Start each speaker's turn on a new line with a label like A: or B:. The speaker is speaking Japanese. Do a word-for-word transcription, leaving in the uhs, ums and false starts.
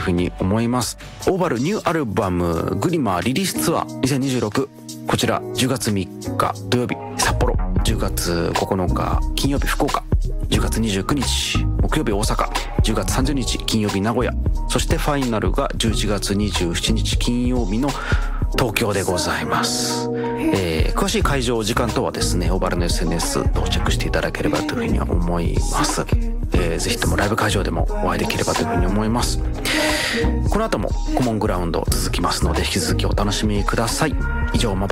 A: ふうに思います。オーバルニューアルバムグリマーリリースツアーにせんにじゅうろく、こちらじゅうがつみっか土曜日札幌、じゅうがつここのか金曜日福岡、じゅうがつにじゅうくにち木曜日大阪、じゅうがつさんじゅうにち金曜日名古屋、そしてファイナルがじゅういちがつにじゅうしちにち金曜日の東京でございます。えー、詳しい会場時間等はですね、オーバルの エスエヌエス 等をチェックしていただければというふうに思います。えー、ぜひともライブ会場でもお会いできればというふうに思います。この後もコモングラウンド続きますので、引き続きお楽しみください。以上、マ